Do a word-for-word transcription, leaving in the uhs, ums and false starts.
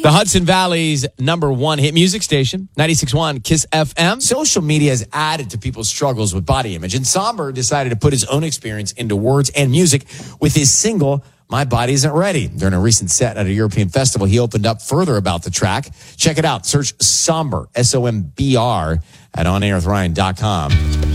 The Hudson Valley's number one hit music station, ninety-six point one Kiss F M. Social media has added to people's struggles with body image, and Somber decided to put his own experience into words and music with his single, My Body Isn't Ready. During a recent set at a European festival, he opened up further about the track. Check it out. Search Somber, S O M B R, at on air with ryan dot com.